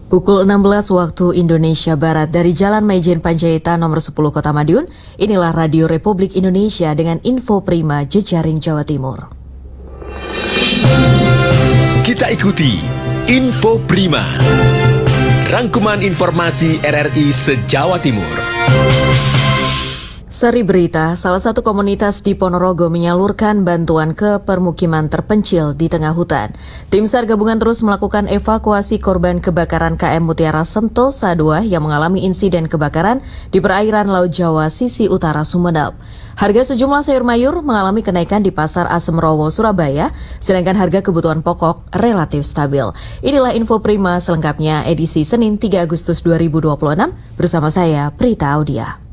Pukul 16 waktu Indonesia Barat dari Jalan Maijen Panjaitan nomor 10 Kota Madiun, inilah Radio Republik Indonesia dengan info prima jejaring Jawa Timur. Kita ikuti Info Prima, rangkuman informasi RRI se-Jawa Timur. Seri berita, salah satu komunitas di Ponorogo menyalurkan bantuan ke permukiman terpencil di tengah hutan. Tim SAR gabungan terus melakukan evakuasi korban kebakaran KM Mutiara Sentosa II yang mengalami insiden kebakaran di perairan Laut Jawa sisi utara Sumeneb. Harga sejumlah sayur mayur mengalami kenaikan di Pasar Asemrowo, Surabaya, sedangkan harga kebutuhan pokok relatif stabil. Inilah info prima selengkapnya edisi Senin 3 Agustus 2026 bersama saya Prita Audia.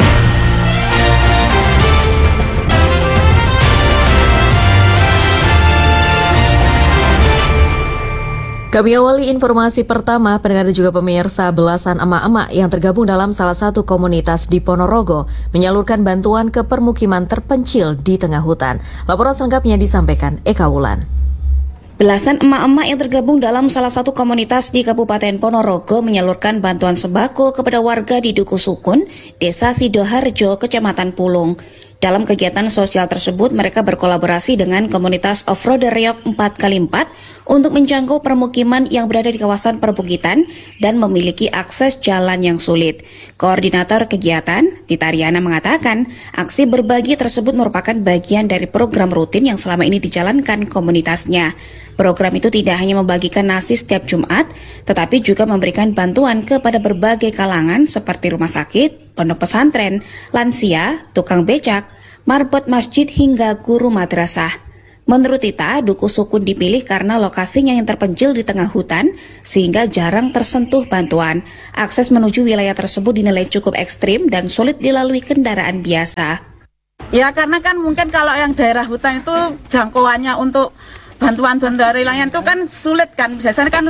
Kami awali informasi pertama, pendengar dan juga pemirsa, belasan emak-emak yang tergabung dalam salah satu komunitas di Ponorogo menyalurkan bantuan ke permukiman terpencil di tengah hutan. Laporan selengkapnya disampaikan Eka Wulan. Belasan emak-emak yang tergabung dalam salah satu komunitas di Kabupaten Ponorogo menyalurkan bantuan sembako kepada warga di Duku Sukun, Desa Sidoharjo, Kecamatan Pulung. Dalam kegiatan sosial tersebut, mereka berkolaborasi dengan komunitas off-roader Riok 4x4 untuk menjangkau permukiman yang berada di kawasan perbukitan dan memiliki akses jalan yang sulit. Koordinator kegiatan, Tita Riana, mengatakan aksi berbagi tersebut merupakan bagian dari program rutin yang selama ini dijalankan komunitasnya. Program itu tidak hanya membagikan nasi setiap Jumat, tetapi juga memberikan bantuan kepada berbagai kalangan seperti rumah sakit, pondok pesantren, lansia, tukang becak, marbot masjid hingga guru madrasah. Menurut Tita, Duku Sukun dipilih karena lokasinya yang terpencil di tengah hutan sehingga jarang tersentuh bantuan. Akses menuju wilayah tersebut dinilai cukup ekstrim dan sulit dilalui kendaraan biasa. Ya karena kan mungkin kalau yang daerah hutan itu jangkauannya untuk bantuan-bantuan lain itu kan sulit kan, biasanya kan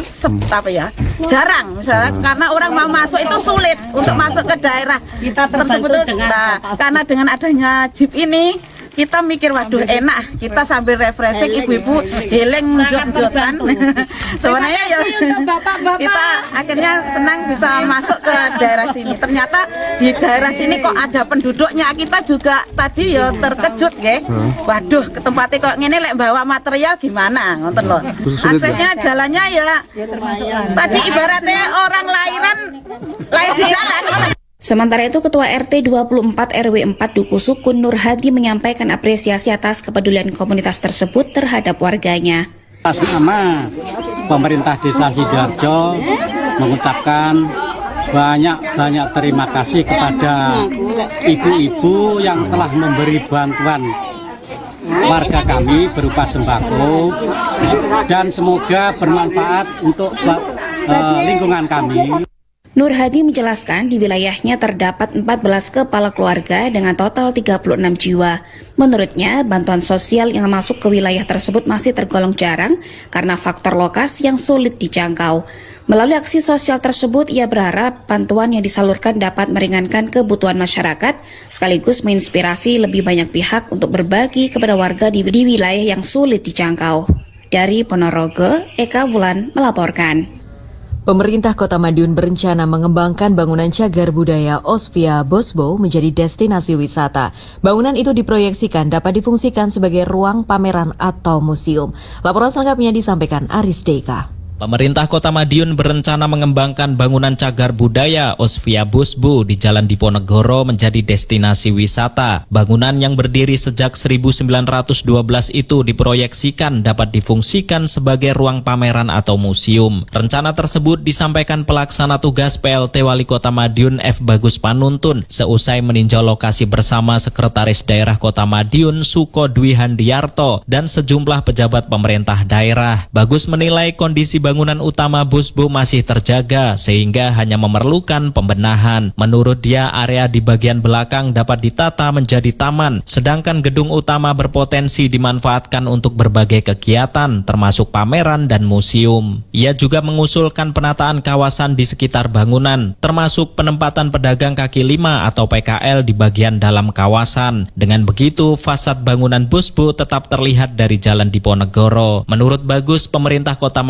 jarang misalnya, karena orang mau masuk itu sulit untuk masuk ke daerah tersebut. Karena dengan adanya jeep ini kita mikir waduh enak, kita sambil refreshing, ibu-ibu healing jot-jotan. Sebenarnya ya kita akhirnya senang bisa masuk ke daerah sini. Ternyata di daerah sini kok ada penduduknya, kita juga tadi ya terkejut ya. Waduh, ke tempatnya kok ngene lek bawa material gimana ngoten lho. Aksesnya jalannya ya tadi ibaratnya orang lahiran di jalan. Sementara itu, Ketua RT 24 RW 4 Duku Sukun Nur Hadi menyampaikan apresiasi atas kepedulian komunitas tersebut terhadap warganya. Atas nama pemerintah Desa Sidoarjo mengucapkan banyak terima kasih kepada ibu-ibu yang telah memberi bantuan warga kami berupa sembako, dan semoga bermanfaat untuk lingkungan kami. Nur Hadi menjelaskan di wilayahnya terdapat 14 kepala keluarga dengan total 36 jiwa. Menurutnya, bantuan sosial yang masuk ke wilayah tersebut masih tergolong jarang karena faktor lokasi yang sulit dijangkau. Melalui aksi sosial tersebut, ia berharap bantuan yang disalurkan dapat meringankan kebutuhan masyarakat, sekaligus menginspirasi lebih banyak pihak untuk berbagi kepada warga di wilayah yang sulit dijangkau. Dari Ponorogo, Eka Wulan melaporkan. Pemerintah Kota Madiun berencana mengembangkan bangunan cagar budaya Ospia Bosbo menjadi destinasi wisata. Bangunan itu diproyeksikan dapat difungsikan sebagai ruang pameran atau museum. Laporan selengkapnya disampaikan Aris Deka. Pemerintah Kota Madiun berencana mengembangkan bangunan cagar budaya Ospia Bosbo di Jalan Diponegoro menjadi destinasi wisata. Bangunan yang berdiri sejak 1912 itu diproyeksikan dapat difungsikan sebagai ruang pameran atau museum. Rencana tersebut disampaikan pelaksana tugas PLT Wali Kota Madiun F. Bagus Panuntun seusai meninjau lokasi bersama Sekretaris Daerah Kota Madiun Suko Dwi Handiarto dan sejumlah pejabat pemerintah daerah. Bagus menilai kondisi bangunan utama Bosbo masih terjaga sehingga hanya memerlukan pembenahan. Menurut dia, area di bagian belakang dapat ditata menjadi taman, sedangkan gedung utama berpotensi dimanfaatkan untuk berbagai kegiatan termasuk pameran dan museum. Ia juga mengusulkan penataan kawasan di sekitar bangunan, termasuk penempatan pedagang kaki lima atau PKL di bagian dalam kawasan. Dengan begitu, fasad bangunan Bosbo tetap terlihat dari Jalan Diponegoro. Menurut Bagus, pemerintah Kota Madiun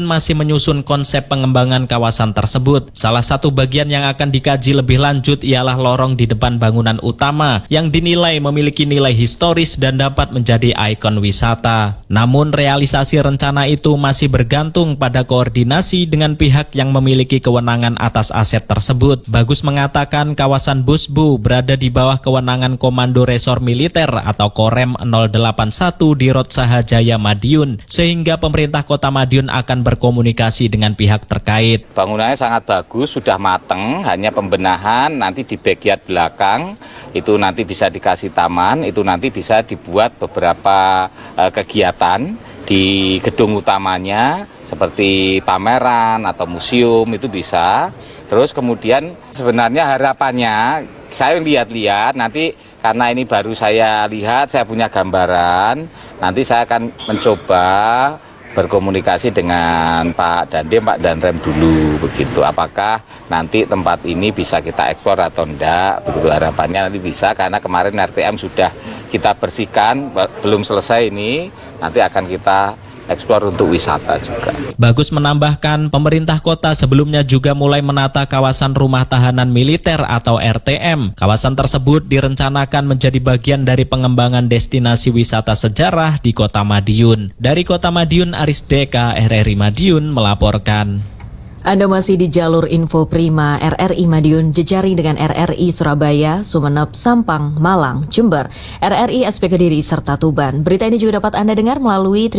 masih menyusun konsep pengembangan kawasan tersebut. Salah satu bagian yang akan dikaji lebih lanjut ialah lorong di depan bangunan utama yang dinilai memiliki nilai historis dan dapat menjadi ikon wisata. Namun realisasi rencana itu masih bergantung pada koordinasi dengan pihak yang memiliki kewenangan atas aset tersebut. Bagus mengatakan kawasan Busbu berada di bawah kewenangan Komando Resor Militer atau Korem 081 di Rot Sahajaya Madiun, sehingga pemerintah Kota Madiun akan berkomunikasi dengan pihak terkait. Bangunannya sangat bagus, sudah mateng, hanya pembenahan nanti di bagian belakang itu nanti bisa dikasih taman, itu nanti bisa dibuat beberapa kegiatan di gedung utamanya seperti pameran atau museum itu bisa. Terus kemudian sebenarnya harapannya saya lihat-lihat nanti karena ini baru saya lihat, saya punya gambaran, nanti saya akan mencoba berkomunikasi dengan Pak Dandim, Pak Danrem dulu begitu. Apakah nanti tempat ini bisa kita eksplor atau enggak? Begitu harapannya nanti bisa, karena kemarin RTM sudah kita bersihkan, belum selesai ini, nanti akan kita eksplor untuk wisata juga. Bagus menambahkan pemerintah kota sebelumnya juga mulai menata kawasan rumah tahanan militer atau RTM. Kawasan tersebut direncanakan menjadi bagian dari pengembangan destinasi wisata sejarah di Kota Madiun. Dari Kota Madiun, Aris Deka, RRI Madiun melaporkan. Anda masih di jalur Info Prima RRI Madiun, jejaring dengan RRI Surabaya, Sumeneb, Sampang, Malang, Jember, RRI SP Kediri, serta Tuban. Berita ini juga dapat Anda dengar melalui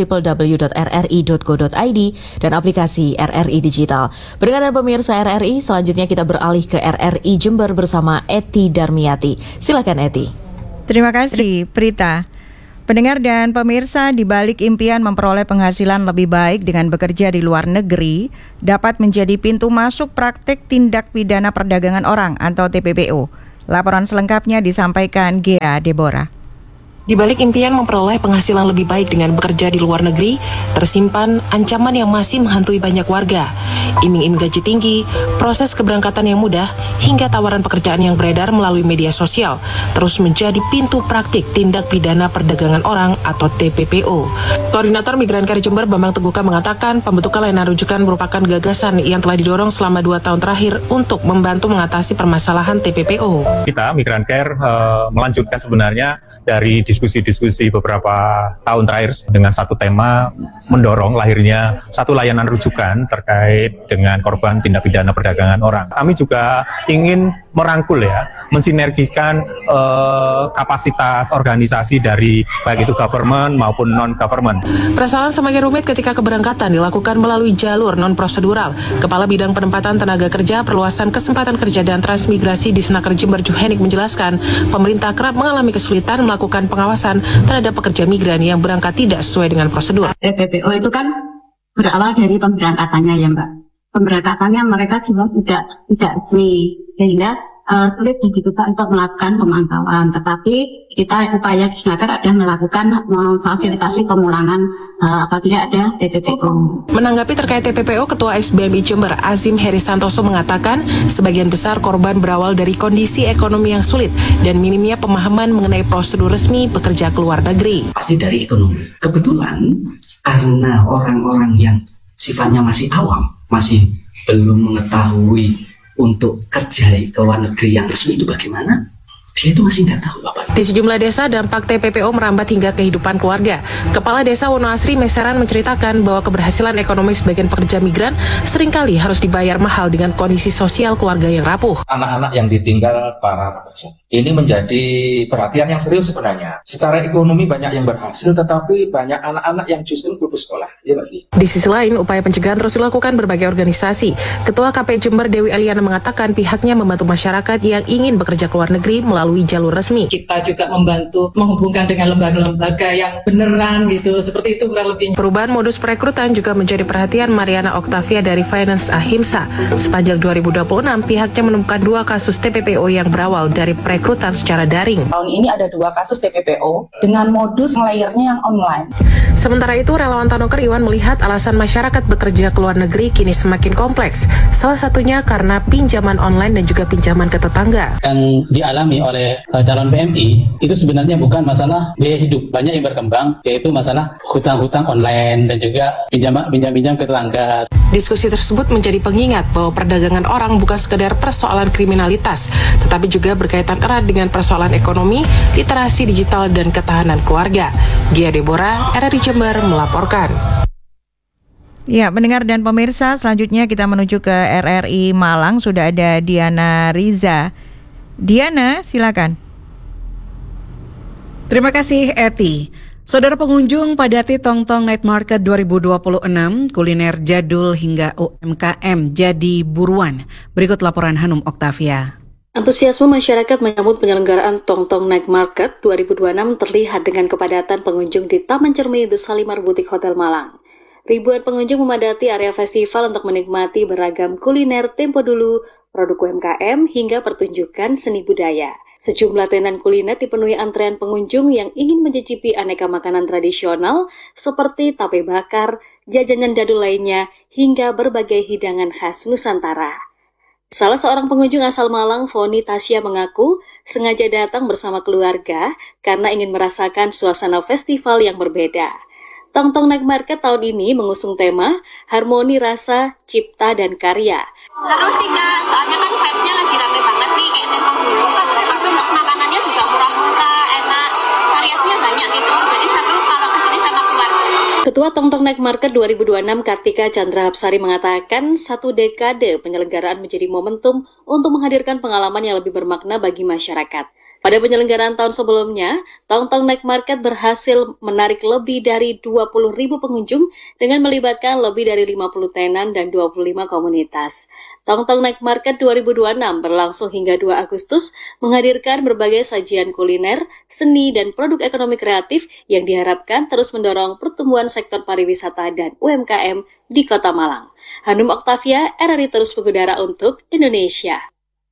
www.rri.go.id dan aplikasi RRI Digital. Pendengar dan pemirsa RRI, selanjutnya kita beralih ke RRI Jember bersama Eti Darmiati. Silakan Eti. Terima kasih Prita. Pendengar dan pemirsa, di balik impian memperoleh penghasilan lebih baik dengan bekerja di luar negeri dapat menjadi pintu masuk praktik tindak pidana perdagangan orang atau TPPO. Laporan selengkapnya disampaikan Gea Deborah. Di balik impian memperoleh penghasilan lebih baik dengan bekerja di luar negeri, tersimpan ancaman yang masih menghantui banyak warga. Iming-iming gaji tinggi, proses keberangkatan yang mudah, hingga tawaran pekerjaan yang beredar melalui media sosial, terus menjadi pintu praktik tindak pidana perdagangan orang atau TPPO. Koordinator Migran Care Jember Bambang Teguka mengatakan pembentukan layanan rujukan merupakan gagasan yang telah didorong selama 2 tahun terakhir untuk membantu mengatasi permasalahan TPPO. Kita Migran Care melanjutkan sebenarnya dari diskusi-diskusi beberapa tahun terakhir dengan satu tema mendorong lahirnya satu layanan rujukan terkait dengan korban tindak pidana perdagangan orang. Kami juga ingin merangkul mensinergikan kapasitas organisasi dari baik itu government maupun non-government. Permasalahan semakin rumit ketika keberangkatan dilakukan melalui jalur non-prosedural. Kepala Bidang Penempatan Tenaga Kerja, Perluasan Kesempatan Kerja dan Transmigrasi di Senaker Jember Juhenik menjelaskan, pemerintah kerap mengalami kesulitan melakukan pengawasan terhadap pekerja migran yang berangkat tidak sesuai dengan prosedur. TPPO itu kan berawal dari pemberangkatannya ya Mbak. Pemberangkatannya mereka jelas tidak sesuai, sehingga sulit bagi kita untuk melakukan pemantauan. Tetapi kita upaya di Senaker ada melakukan memfasilitasi pemulangan apabila ada TPPO. Menanggapi terkait TPPO, Ketua SBMI Jember Azim Heri Santoso mengatakan sebagian besar korban berawal dari kondisi ekonomi yang sulit dan minimnya pemahaman mengenai prosedur resmi bekerja ke luar negeri. Pasti dari ekonomi. Kebetulan karena orang-orang yang sifatnya masih awam, masih belum mengetahui untuk kerja ke luar negeri yang resmi itu bagaimana, dia itu masih nggak tahu Bapak. Di sejumlah desa dampak TPPO merambat hingga kehidupan keluarga. Kepala Desa Wonoasri Meseran menceritakan bahwa keberhasilan ekonomi sebagian pekerja migran seringkali harus dibayar mahal dengan kondisi sosial keluarga yang rapuh. Anak-anak yang ditinggal para pekerja. Ini menjadi perhatian yang serius sebenarnya. Secara ekonomi banyak yang berhasil, tetapi banyak anak-anak yang justru putus sekolah. Iya nggak sih? Di sisi lain, upaya pencegahan terus dilakukan berbagai organisasi. Ketua KPI Jember Dewi Eliana mengatakan pihaknya membantu masyarakat yang ingin bekerja ke luar negeri melalui jalur resmi. Kita juga membantu menghubungkan dengan lembaga-lembaga yang beneran gitu, seperti itu kurang lebih. Perubahan modus perekrutan juga menjadi perhatian Mariana Octavia dari Finance Ahimsa. Sepanjang 2026, pihaknya menemukan 2 kasus TPPO yang berawal dari perekrutan perekrutan secara daring. Tahun ini ada 2 kasus TPPO dengan modus layernya yang online. Sementara itu, relawan Tanoker Iwan melihat alasan masyarakat bekerja ke luar negeri kini semakin kompleks. Salah satunya karena pinjaman online dan juga pinjaman ke tetangga. Yang dialami oleh calon PMI itu sebenarnya bukan masalah biaya hidup. Banyak yang berkembang, yaitu masalah hutang-hutang online dan juga pinjam-pinjam ke tetangga. Diskusi tersebut menjadi pengingat bahwa perdagangan orang bukan sekedar persoalan kriminalitas, tetapi juga berkaitan erat dengan persoalan ekonomi, literasi digital, dan ketahanan keluarga. Gia Deborah, RRI Jember melaporkan. Ya, pendengar dan pemirsa, selanjutnya kita menuju ke RRI Malang. Sudah ada Diana Riza. Diana, silakan. Terima kasih, Eti. Saudara pengunjung padati Tongtong Night Market 2026, kuliner jadul hingga UMKM jadi buruan. Berikut laporan Hanum Oktavia. Antusiasme masyarakat menyambut penyelenggaraan Tongtong Night Market 2026 terlihat dengan kepadatan pengunjung di Taman Cermai The Salimar Butik Hotel Malang. Ribuan pengunjung memadati area festival untuk menikmati beragam kuliner tempo dulu, produk UMKM, hingga pertunjukan seni budaya. Sejumlah tenan kuliner dipenuhi antrean pengunjung yang ingin mencicipi aneka makanan tradisional seperti tape bakar, jajanan jadul lainnya, hingga berbagai hidangan khas Nusantara. Salah seorang pengunjung asal Malang, Foni Tasya, mengaku sengaja datang bersama keluarga karena ingin merasakan suasana festival yang berbeda. Tongtong Night Market tahun ini mengusung tema Harmoni Rasa, Cipta, dan Karya. Terus sih Kak, soalnya kan vibes-nya lagi rame banget nih kayak tempo dulu. Terus untuk makanannya juga murah-murah, enak, variasinya banyak gitu. Jadi seru kalau kesini sama keluarga. Ketua Tongtong Night Market 2026 Kartika Chandra Hapsari mengatakan 1 dekade penyelenggaraan menjadi momentum untuk menghadirkan pengalaman yang lebih bermakna bagi masyarakat. Pada penyelenggaraan tahun sebelumnya, Tongtong Night Market berhasil menarik lebih dari 20.000 pengunjung dengan melibatkan lebih dari 50 tenan dan 25 komunitas. Tongtong Night Market 2026 berlangsung hingga 2 Agustus, menghadirkan berbagai sajian kuliner, seni, dan produk ekonomi kreatif yang diharapkan terus mendorong pertumbuhan sektor pariwisata dan UMKM di Kota Malang. Hanum Oktavia, RRI Terus Mengudara untuk Indonesia.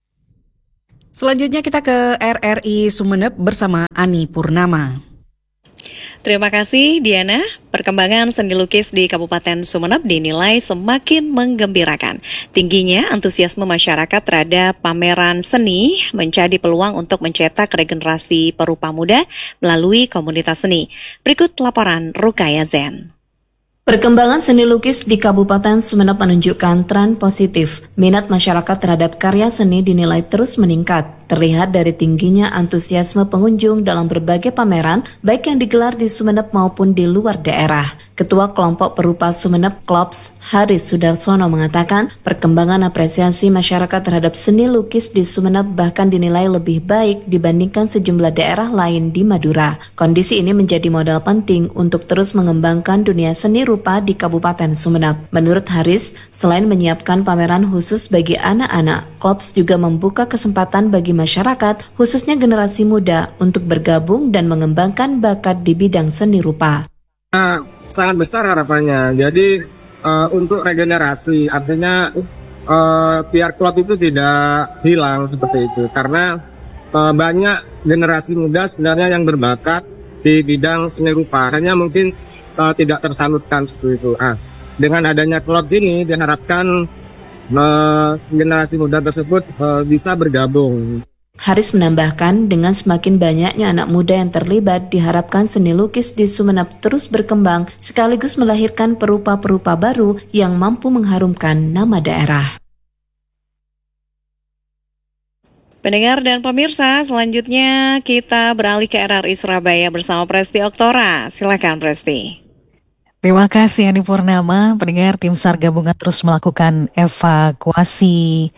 Selanjutnya kita ke RRI Sumeneb bersama Ani Purnama. Terima kasih Diana. Perkembangan seni lukis di Kabupaten Sumeneb dinilai semakin menggembirakan. Tingginya antusiasme masyarakat terhadap pameran seni menjadi peluang untuk mencetak regenerasi perupa muda melalui komunitas seni. Berikut laporan Rukaya Zen. Perkembangan seni lukis di Kabupaten Sumeneb menunjukkan tren positif. Minat masyarakat terhadap karya seni dinilai terus meningkat. Terlihat dari tingginya antusiasme pengunjung dalam berbagai pameran, baik yang digelar di Sumeneb maupun di luar daerah. Ketua Kelompok Perupa Sumeneb Klops, Haris Sudarsono mengatakan, perkembangan apresiasi masyarakat terhadap seni lukis di Sumeneb bahkan dinilai lebih baik dibandingkan sejumlah daerah lain di Madura. Kondisi ini menjadi modal penting untuk terus mengembangkan dunia seni rupa di Kabupaten Sumeneb. Menurut Haris, selain menyiapkan pameran khusus bagi anak-anak, Klops juga membuka kesempatan bagi masyarakat, khususnya generasi muda, untuk bergabung dan mengembangkan bakat di bidang seni rupa. Sangat besar harapannya. Jadi untuk regenerasi, artinya biar klub itu tidak hilang seperti itu. Karena banyak generasi muda sebenarnya yang berbakat di bidang seni rupa, hanya mungkin tidak tersalurkan seperti itu. Dengan adanya klub ini diharapkan generasi muda tersebut bisa bergabung. Haris menambahkan, dengan semakin banyaknya anak muda yang terlibat, diharapkan seni lukis di Sumeneb terus berkembang sekaligus melahirkan perupa-perupa baru yang mampu mengharumkan nama daerah. Pendengar dan pemirsa, selanjutnya kita beralih ke RRI Surabaya bersama Presti Oktora. Silakan Presti. Terima kasih Ani Purnama. Pendengar, tim SAR gabungan terus melakukan evakuasi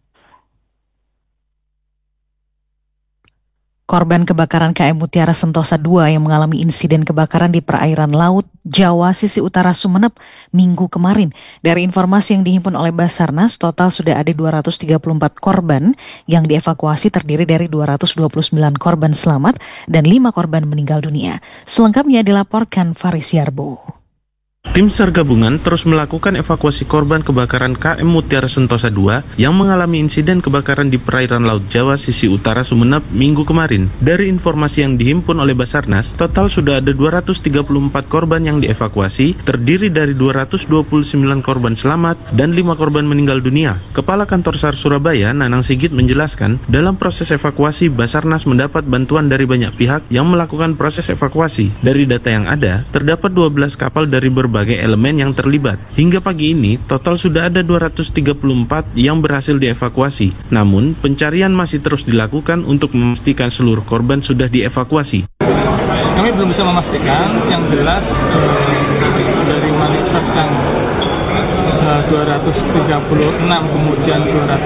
korban kebakaran KM Mutiara Sentosa II yang mengalami insiden kebakaran di perairan Laut Jawa sisi utara Sumeneb Minggu kemarin. Dari informasi yang dihimpun oleh Basarnas, total sudah ada 234 korban yang dievakuasi, terdiri dari 229 korban selamat dan 5 korban meninggal dunia. Selengkapnya dilaporkan Faris Yarbo. Tim SAR gabungan terus melakukan evakuasi korban kebakaran KM Mutiara Sentosa II yang mengalami insiden kebakaran di perairan Laut Jawa sisi utara Sumeneb Minggu kemarin. Dari informasi yang dihimpun oleh Basarnas, total sudah ada 234 korban yang dievakuasi, terdiri dari 229 korban selamat dan 5 korban meninggal dunia. Kepala Kantor SAR Surabaya, Nanang Sigit menjelaskan, dalam proses evakuasi Basarnas mendapat bantuan dari banyak pihak yang melakukan proses evakuasi. Dari data yang ada, terdapat 12 kapal dari berbagai elemen yang terlibat. Hingga pagi ini, total sudah ada 234 yang berhasil dievakuasi. Namun, pencarian masih terus dilakukan untuk memastikan seluruh korban sudah dievakuasi. Kami belum bisa memastikan, yang jelas dari manifest yang 236 kemudian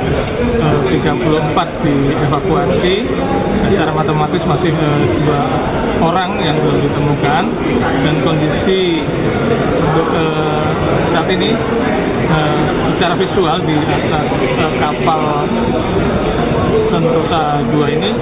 234 dievakuasi, secara matematis masih 2 orang yang belum ditemukan, dan kondisi untuk saat ini secara visual di atas kapal Sentosa 2 ini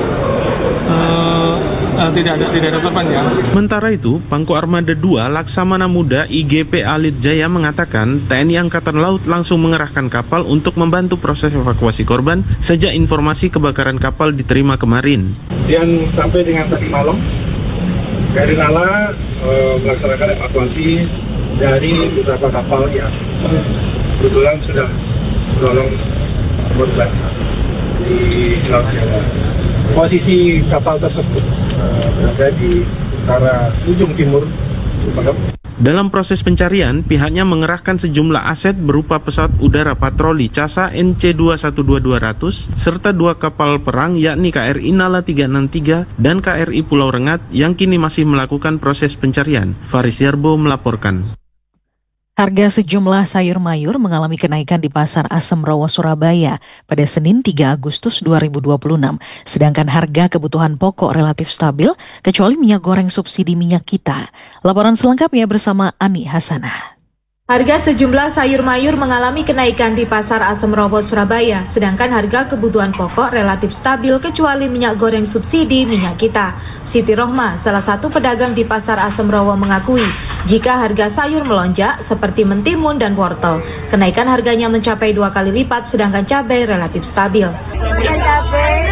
tidak ada korban ya. Sementara itu, Pangku Armada 2 Laksamana Muda IGP Alit Jaya mengatakan TNI Angkatan Laut langsung mengerahkan kapal untuk membantu proses evakuasi korban sejak informasi kebakaran kapal diterima kemarin. Dan sampai dengan tadi malam, KRI Nala melaksanakan evakuasi dari beberapa kapal yang kebetulan sudah menolong korban di Laut Jawa. Posisi kapal tersebut berada di utara ujung timur Sumeneb. Dalam proses pencarian, pihaknya mengerahkan sejumlah aset berupa pesawat udara patroli CASA NC-212-200 serta 2 kapal perang yakni KRI Nala 363 dan KRI Pulau Rengat yang kini masih melakukan proses pencarian. Faris Yarbo melaporkan. Harga sejumlah sayur mayur mengalami kenaikan di Pasar Asem Rowo, Surabaya pada Senin 3 Agustus 2026. Sedangkan harga kebutuhan pokok relatif stabil, kecuali minyak goreng subsidi minyak kita. Laporan selengkapnya bersama Ani Hasanah. Harga sejumlah sayur mayur mengalami kenaikan di Pasar Asem Rowo, Surabaya, sedangkan harga kebutuhan pokok relatif stabil kecuali minyak goreng subsidi minyak kita. Siti Rohma, salah satu pedagang di Pasar Asem Rowo mengakui, jika harga sayur melonjak seperti mentimun dan wortel, kenaikan harganya mencapai 2 kali lipat, sedangkan cabai relatif stabil. Cabai,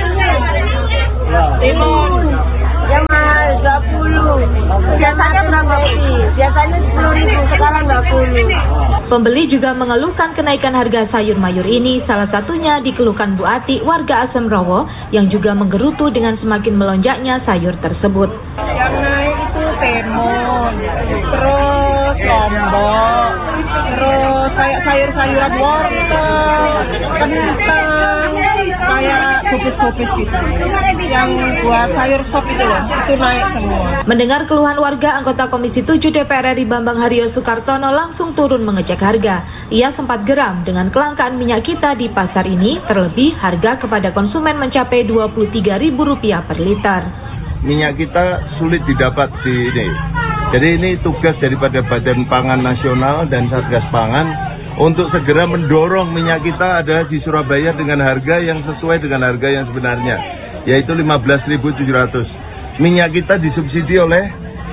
timun, yang mahal 20. Biasanya berapa sih? Biasanya 10.000, sekarang 20. Pembeli juga mengeluhkan kenaikan harga sayur mayur ini, salah satunya dikeluhkan Bu Ati, warga Asem Rowo, yang juga menggerutu dengan semakin melonjaknya sayur tersebut. Yang naik itu timun, terus lombok, terus kayak sayur-sayuran wortel, kentang, kayak kubis-kubis gitu. Yang buat sayur sop itu loh, itu naik semua. Mendengar keluhan warga, anggota Komisi 7 DPR RI Bambang Haryo Sukartono langsung turun mengecek harga. Ia sempat geram dengan kelangkaan minyak kita di pasar ini, terlebih harga kepada konsumen mencapai Rp23.000 per liter. Minyak kita sulit didapat di ini. Jadi ini tugas daripada Badan Pangan Nasional dan Satgas Pangan untuk segera mendorong minyak kita ada di Surabaya dengan harga yang sesuai dengan harga yang sebenarnya, yaitu 15.700. Minyak kita disubsidi oleh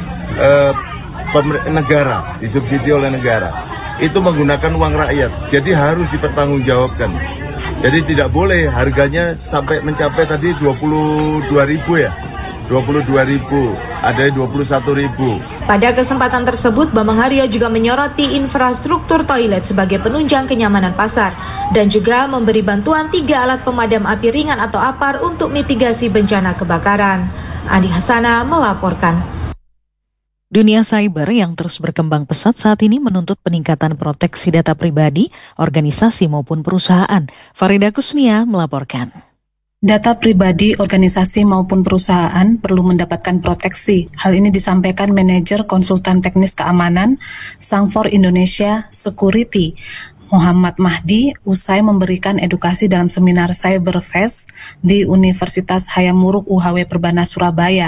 negara, disubsidi oleh negara. Itu menggunakan uang rakyat, jadi harus dipertanggungjawabkan. Jadi tidak boleh harganya sampai mencapai tadi 22.000 ya. 22.000, ada 21.000. Pada kesempatan tersebut, Bambang Haryo juga menyoroti infrastruktur toilet sebagai penunjang kenyamanan pasar dan juga memberi bantuan 3 alat pemadam api ringan atau APAR untuk mitigasi bencana kebakaran. Andi Hasanah melaporkan. Dunia cyber yang terus berkembang pesat saat ini menuntut peningkatan proteksi data pribadi, organisasi maupun perusahaan. Farida Kusnia melaporkan. Data pribadi, organisasi maupun perusahaan perlu mendapatkan proteksi. Hal ini disampaikan Manajer Konsultan Teknis Keamanan Sangfor Indonesia Security, Muhammad Mahdi, usai memberikan edukasi dalam seminar Cyberfest di Universitas Hayam Wuruk UHW Perbana Surabaya.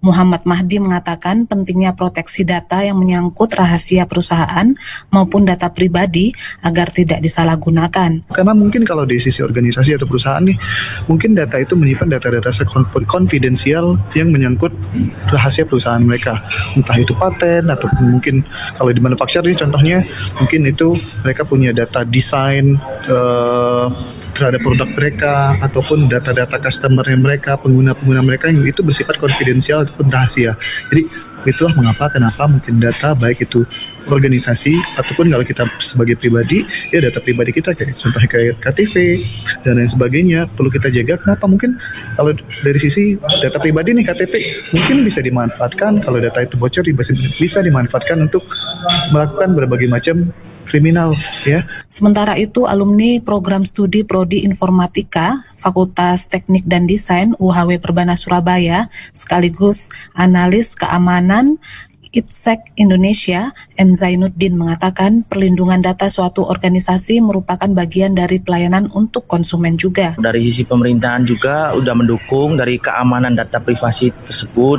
Muhammad Mahdi mengatakan pentingnya proteksi data yang menyangkut rahasia perusahaan maupun data pribadi agar tidak disalahgunakan. Karena mungkin kalau di sisi organisasi atau perusahaan nih, mungkin data itu menyimpan data-data konfidensial yang menyangkut rahasia perusahaan mereka. Entah itu paten ataupun mungkin kalau di manufacturing contohnya, mungkin itu mereka punya data desain terhadap produk mereka ataupun data-data customer-nya mereka, pengguna-pengguna mereka yang itu bersifat konfidensial ataupun rahasia. Jadi itulah kenapa mungkin data baik itu organisasi ataupun kalau kita sebagai pribadi ya data pribadi kita contohnya kayak KTP dan lain sebagainya perlu kita jaga. Kenapa? Mungkin kalau dari sisi data pribadi nih KTP mungkin bisa dimanfaatkan kalau data itu bocor bisa dimanfaatkan untuk melakukan berbagai macam kriminal ya. Sementara itu alumni program studi Prodi Informatika Fakultas Teknik dan Desain UHW Perbana Surabaya sekaligus analis keamanan ITSEC Indonesia, M. Zainuddin mengatakan perlindungan data suatu organisasi merupakan bagian dari pelayanan untuk konsumen juga. Dari sisi pemerintahan juga udah mendukung dari keamanan data privasi tersebut,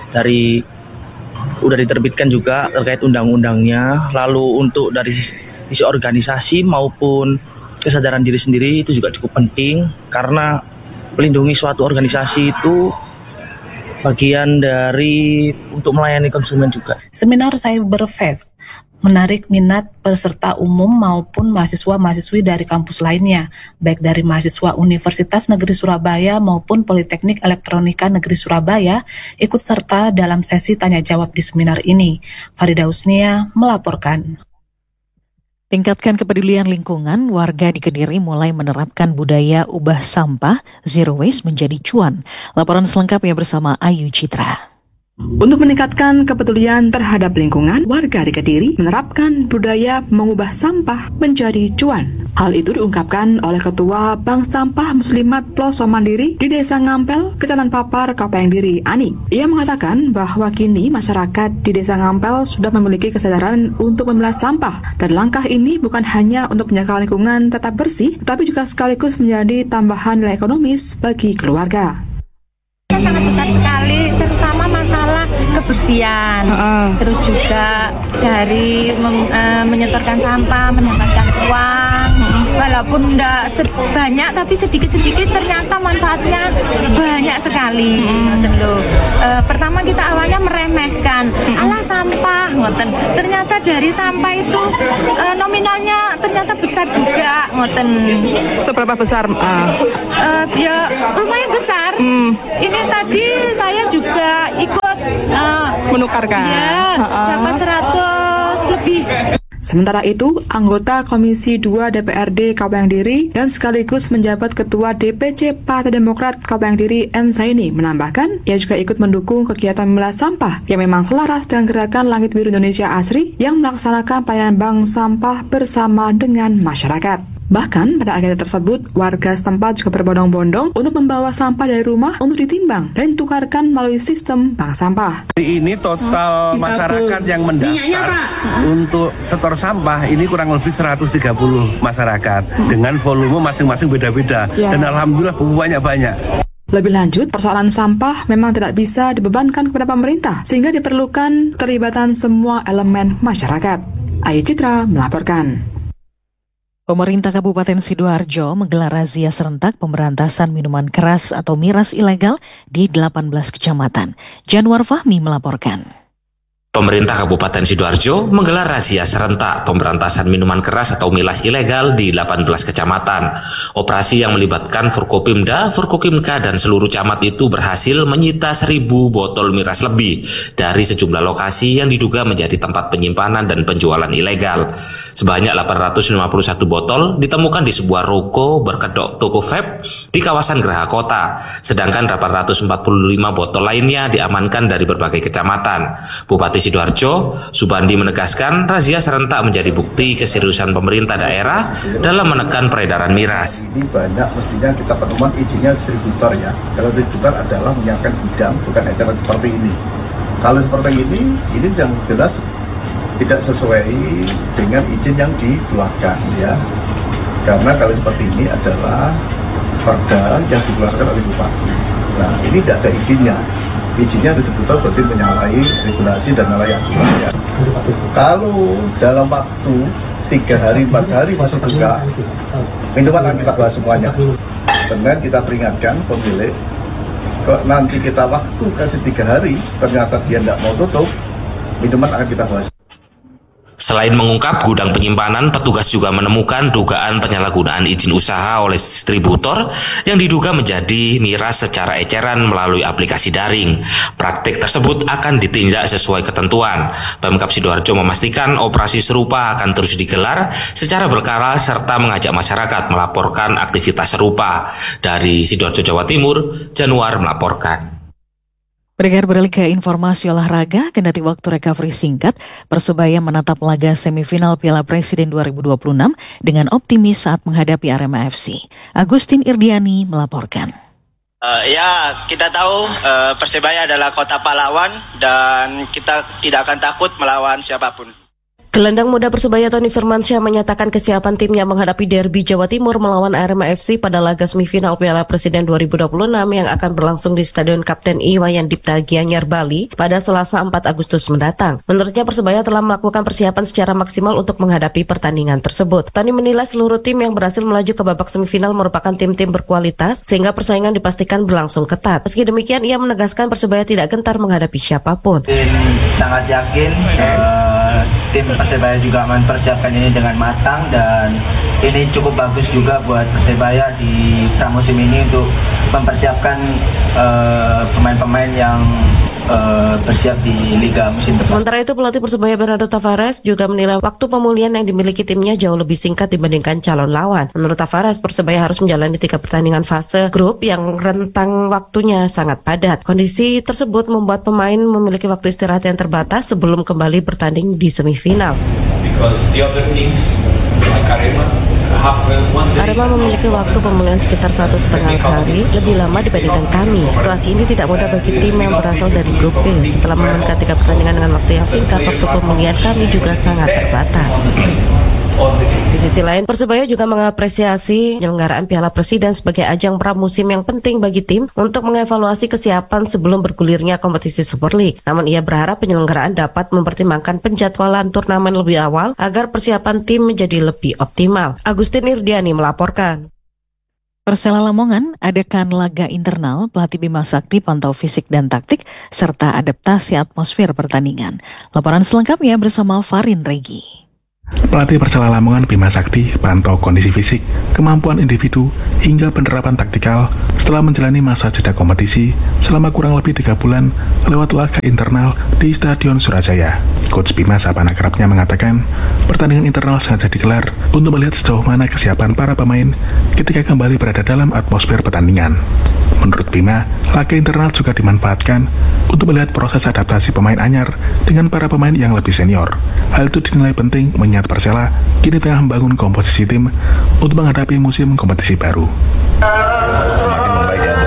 udah diterbitkan juga terkait undang-undangnya. Lalu untuk dari sisi organisasi maupun kesadaran diri sendiri itu juga cukup penting karena melindungi suatu organisasi itu bagian dari untuk melayani konsumen juga. Seminar Cyberfest menarik minat peserta umum maupun mahasiswa-mahasiswi dari kampus lainnya, baik dari mahasiswa Universitas Negeri Surabaya maupun Politeknik Elektronika Negeri Surabaya ikut serta dalam sesi tanya jawab di seminar ini. Farida Husnia melaporkan. Tingkatkan kepedulian lingkungan, warga di Kediri mulai menerapkan budaya ubah sampah, zero waste menjadi cuan. Laporan selengkapnya bersama Ayu Citra. Untuk meningkatkan kepedulian terhadap lingkungan, warga di Kediri menerapkan budaya mengubah sampah menjadi cuan. Hal itu diungkapkan oleh Ketua Bank Sampah Muslimat Ploso Mandiri di Desa Ngampel, Kecamatan Papar, Kapayang Diri, Ani. Ia mengatakan bahwa kini masyarakat di Desa Ngampel sudah memiliki kesadaran untuk memilah sampah, dan langkah ini bukan hanya untuk menjaga lingkungan tetap bersih, tetapi juga sekaligus menjadi tambahan nilai ekonomis bagi keluarga. Sangat besar sekali, terutama masalah kebersihan, terus juga dari menyetorkan sampah, mendapatkan uang, walaupun tidak sebanyak tapi sedikit-sedikit ternyata manfaatnya banyak sekali. Pertama kita awalnya meremehkan, alah sampah, ternyata dari sampah itu nominalnya ternyata besar juga. Seberapa besar? Ya lumayan besar. Ini tadi saya juga ikut menukarkan. Ya, dapat 100 lebih. Sementara itu, anggota Komisi 2 DPRD Kapayang Diri dan sekaligus menjabat Ketua DPC Partai Demokrat Kapayang Diri M. Zaini menambahkan, ia juga ikut mendukung kegiatan memilah sampah yang memang selaras dengan gerakan Langit Biru Indonesia Asri yang melaksanakan pelayanan bank sampah bersama dengan masyarakat. Bahkan pada akhirnya tersebut, warga setempat juga berbondong-bondong untuk membawa sampah dari rumah untuk ditimbang dan ditukarkan melalui sistem bank sampah. Ini total masyarakat yang mendaftar untuk setor sampah ini kurang lebih 130 masyarakat dengan volume masing-masing beda-beda dan alhamdulillah banyak-banyak. Lebih lanjut, persoalan sampah memang tidak bisa dibebankan kepada pemerintah sehingga diperlukan keterlibatan semua elemen masyarakat. Ayu Citra melaporkan. Pemerintah Kabupaten Sidoarjo menggelar razia serentak pemberantasan minuman keras atau miras ilegal di 18 kecamatan. Januar Fahmi melaporkan. Pemerintah Kabupaten Sidoarjo menggelar razia serentak pemberantasan minuman keras atau miras ilegal di 18 kecamatan. Operasi yang melibatkan Forkopimda, Forkokimka, dan seluruh camat itu berhasil menyita 1.000 botol miras lebih dari sejumlah lokasi yang diduga menjadi tempat penyimpanan dan penjualan ilegal. Sebanyak 851 botol ditemukan di sebuah ruko berkedok toko vape di kawasan Geraha Kota, sedangkan 845 botol lainnya diamankan dari berbagai kecamatan. Bupati Sidoarjo, Subandi menegaskan razia serentak menjadi bukti keseriusan pemerintah daerah dalam menekan peredaran miras. Banyak mestinya kita penemuan izinnya distributor ya. Kalau distributor adalah menyiapkan gudang, bukan edaran seperti ini. Kalau seperti ini yang jelas tidak sesuai dengan izin yang dikeluarkan ya. Karena kalau seperti ini adalah perda yang dikeluarkan oleh bupati. Nah ini tidak ada izinnya. izinnya distributor berarti menyalahi regulasi dan menyalahi aturan ya. Kalau dalam waktu 3 hari 4 hari masih buka, minuman akan kita bahas semuanya. Kemudian kita peringatkan pemilik, kalau nanti kita waktu kasih 3 hari ternyata dia tidak mau tutup, minuman akan kita bahas. Selain mengungkap gudang penyimpanan, petugas juga menemukan dugaan penyalahgunaan izin usaha oleh distributor yang diduga menjadi miras secara eceran melalui aplikasi daring. Praktik tersebut akan ditindak sesuai ketentuan. Pemkab Sidoarjo memastikan operasi serupa akan terus digelar secara berkala serta mengajak masyarakat melaporkan aktivitas serupa. Dari Sidoarjo, Jawa Timur, Januar melaporkan. Beralih ke informasi olahraga, kendati waktu recovery singkat, Persebaya menatap laga semifinal Piala Presiden 2026 dengan optimis saat menghadapi Arema FC. Agustin Irdiani melaporkan. Ya, kita tahu Persebaya adalah kota pahlawan dan kita tidak akan takut melawan siapapun. Gelandang muda Persebaya Tony Firmansyah menyatakan kesiapan timnya menghadapi derby Jawa Timur melawan Arema FC pada laga semifinal Piala Presiden 2026 yang akan berlangsung di Stadion Kapten Iwayan Dipta Gianyar, Bali pada Selasa 4 Agustus mendatang. Menurutnya Persebaya telah melakukan persiapan secara maksimal untuk menghadapi pertandingan tersebut. Tony menilai seluruh tim yang berhasil melaju ke babak semifinal merupakan tim-tim berkualitas sehingga persaingan dipastikan berlangsung ketat. Meski demikian, ia menegaskan Persebaya tidak gentar menghadapi siapapun. Sangat yakin tim Persebaya juga mempersiapkan ini dengan matang dan ini cukup bagus juga buat Persebaya di pramusim ini untuk mempersiapkan pemain-pemain yang bersiap di Liga musim depan. Sementara itu pelatih Persebaya Bernardo Tavares juga menilai waktu pemulihan yang dimiliki timnya jauh lebih singkat dibandingkan calon lawan. Menurut Tavares, Persebaya harus menjalani 3 pertandingan fase grup yang rentang waktunya sangat padat. Kondisi tersebut membuat pemain memiliki waktu istirahat yang terbatas sebelum kembali bertanding di semifinal. Because the other teams like Arema memiliki waktu pemulihan sekitar 1,5 hari lebih lama dibandingkan kami. Situasi ini tidak mudah bagi tim yang berasal dari grup B. Setelah memainkan 3 pertandingan dengan waktu yang singkat, waktu pemulihan kami juga sangat terbatas. Di sisi lain, Persebaya juga mengapresiasi penyelenggaraan Piala Presiden sebagai ajang pramusim yang penting bagi tim untuk mengevaluasi kesiapan sebelum bergulirnya kompetisi Super League. Namun ia berharap penyelenggaraan dapat mempertimbangkan penjadwalan turnamen lebih awal agar persiapan tim menjadi lebih optimal. Agustin Irdiani melaporkan. Persela Lamongan adakan laga internal, pelatih Bima Sakti pantau fisik dan taktik, serta adaptasi atmosfer pertandingan. Laporan selengkapnya bersama Farin Regi. Pelatih Persela Lamongan Bima Sakti pantau kondisi fisik, kemampuan individu, hingga penerapan taktikal setelah menjalani masa jeda kompetisi selama kurang lebih 3 bulan lewat laga internal di Stadion Surajaya. Coach Bima Sapana kerapnya mengatakan pertandingan internal sengaja digelar untuk melihat sejauh mana kesiapan para pemain ketika kembali berada dalam atmosfer pertandingan. Menurut Bima, laga internal juga dimanfaatkan untuk melihat proses adaptasi pemain anyar dengan para pemain yang lebih senior. Hal itu dinilai penting mengingat Persela kini tengah membangun komposisi tim untuk menghadapi musim kompetisi baru. Semakin membaik ya